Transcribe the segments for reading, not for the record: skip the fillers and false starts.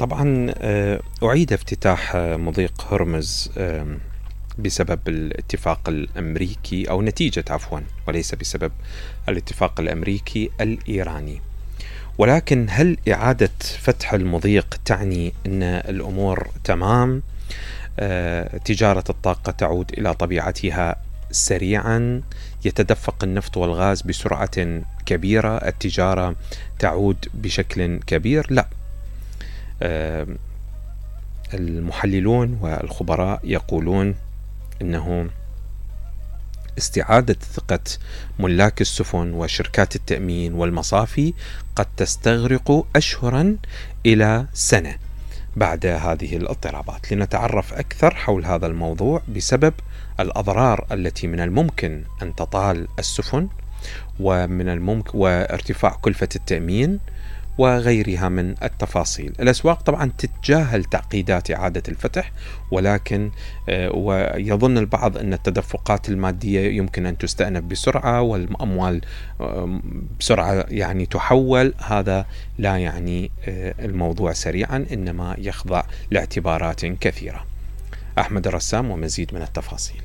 طبعا أعيد افتتاح مضيق هرمز بسبب الاتفاق الأمريكي، أو نتيجة عفوا، وليس بسبب الاتفاق الأمريكي الإيراني. ولكن هل إعادة فتح المضيق تعني أن الأمور تمام؟ تجارة الطاقة تعود إلى طبيعتها سريعا، يتدفق النفط والغاز بسرعة كبيرة، التجارة تعود بشكل كبير؟ لا. المحللون والخبراء يقولون إنه استعادة ثقة ملاك السفن وشركات التأمين والمصافي قد تستغرق أشهرا إلى سنة بعد هذه الاضطرابات. لنتعرف أكثر حول هذا الموضوع بسبب الأضرار التي من الممكن أن تطال السفن، ومن الممكن وارتفاع كلفة التأمين وغيرها من التفاصيل. الأسواق طبعا تتجاهل تعقيدات إعادة الفتح، ولكن ويظن البعض أن التدفقات المادية يمكن أن تستأنف بسرعة، والأموال بسرعة يعني تحول. هذا لا يعني الموضوع سريعا، إنما يخضع لاعتبارات كثيرة. أحمد الرسام ومزيد من التفاصيل.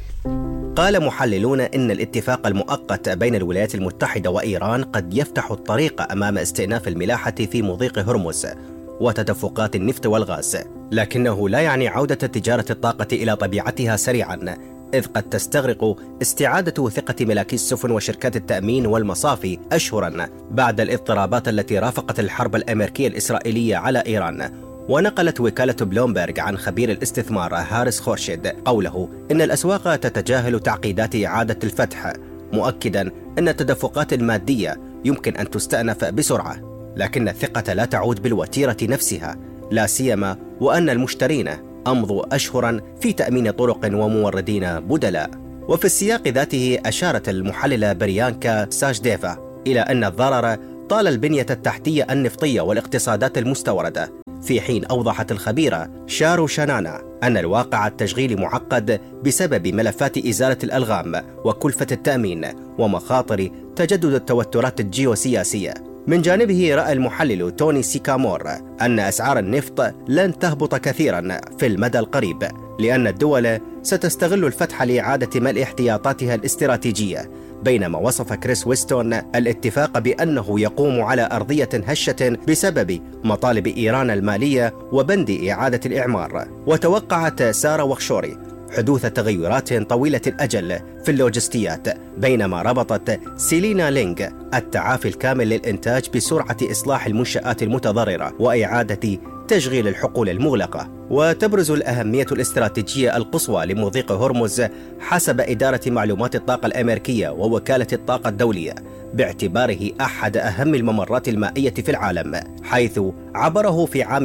قال محللون إن الاتفاق المؤقت بين الولايات المتحدة وإيران قد يفتح الطريق أمام استئناف الملاحة في مضيق هرمز وتدفقات النفط والغاز، لكنه لا يعني عودة تجارة الطاقة إلى طبيعتها سريعا، إذ قد تستغرق استعادة ثقة ملاكي السفن وشركات التأمين والمصافي أشهرا بعد الاضطرابات التي رافقت الحرب الأمريكية الإسرائيلية على إيران. ونقلت وكالة بلومبرغ عن خبير الاستثمار هارس خورشيد قوله إن الأسواق تتجاهل تعقيدات إعادة الفتح، مؤكدا أن التدفقات المادية يمكن أن تستأنف بسرعة، لكن الثقة لا تعود بالوتيرة نفسها، لا سيما وأن المشترين أمضوا أشهرا في تأمين طرق وموردين بدلاء. وفي السياق ذاته أشارت المحللة بريانكا ساجديفا إلى أن الضرر طال البنية التحتية النفطية والاقتصادات المستوردة، في حين أوضحت الخبيرة شارو شانانا أن الواقع التشغيلي معقد بسبب ملفات إزالة الألغام وكلفة التأمين ومخاطر تجدد التوترات الجيوسياسية. من جانبه رأى المحلل توني سيكامور أن أسعار النفط لن تهبط كثيرا في المدى القريب، لأن الدول ستستغل الفتح لإعادة ملء احتياطاتها الاستراتيجية، بينما وصف كريس ويستون الاتفاق بأنه يقوم على أرضية هشة بسبب مطالب إيران المالية وبند إعادة الإعمار. وتوقعت سارة وخشوري حدوث تغيرات طويلة الأجل في اللوجستيات، بينما ربطت سيلينا لينغ التعافي الكامل للإنتاج بسرعة إصلاح المنشآت المتضررة وإعادة تشغيل الحقول المغلقة. وتبرز الأهمية الاستراتيجية القصوى لمضيق هرمز حسب إدارة معلومات الطاقة الأمريكية ووكالة الطاقة الدولية، باعتباره أحد أهم الممرات المائية في العالم، حيث عبره في عام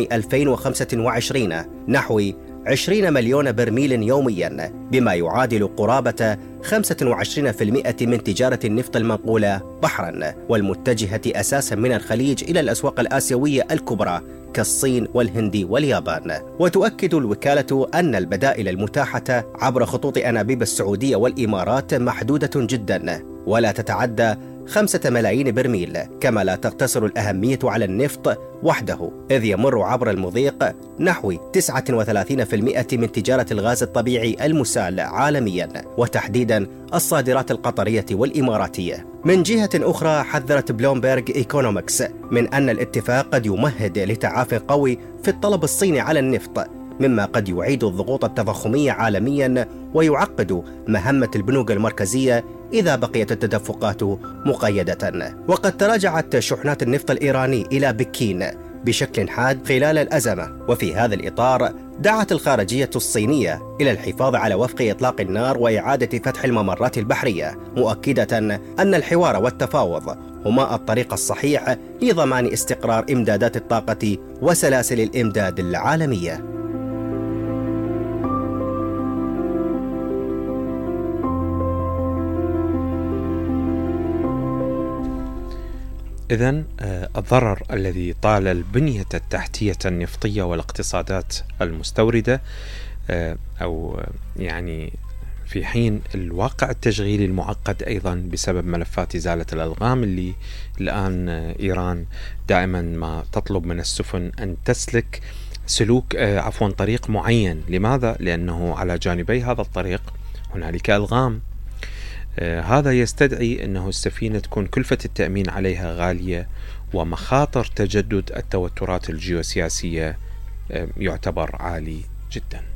2025 نحو 20 مليون برميل يوميا، بما يعادل قرابة 25% من تجارة النفط المنقولة بحرا، والمتجهة أساسا من الخليج إلى الأسواق الآسيوية الكبرى كالصين والهند واليابان. وتؤكد الوكالة أن البدائل المتاحة عبر خطوط أنابيب السعودية والإمارات محدودة جدا، ولا تتعدى 5 ملايين برميل، كما لا تقتصر الأهمية على النفط وحده، إذ يمر عبر المضيق نحو 39% من تجارة الغاز الطبيعي المسال عالميا، وتحديدا الصادرات القطرية والإماراتية. من جهة أخرى حذرت بلومبرغ إيكونومكس من أن الاتفاق قد يمهد لتعافي قوي في الطلب الصيني على النفط، مما قد يعيد الضغوط التضخمية عالميا ويعقد مهمة البنوك المركزية إذا بقيت التدفقات مقيدة. وقد تراجعت شحنات النفط الإيراني إلى بكين بشكل حاد خلال الأزمة، وفي هذا الإطار دعت الخارجية الصينية إلى الحفاظ على وفق إطلاق النار وإعادة فتح الممرات البحرية، مؤكدة أن الحوار والتفاوض هما الطريق الصحيح لضمان استقرار إمدادات الطاقة وسلاسل الإمداد العالمية. إذن الضرر الذي طال البنية التحتية النفطية والاقتصادات المستوردة، أو يعني في حين الواقع التشغيلي المعقد أيضا بسبب ملفات إزالة الألغام اللي الآن إيران دائما ما تطلب من السفن أن تسلك سلوك طريق معين. لماذا؟ لأنه على جانبي هذا الطريق هنالك ألغام. هذا يستدعي أنه السفينة تكون كلفة التأمين عليها غالية، ومخاطر تجدد التوترات الجيوسياسية يعتبر عالي جدا.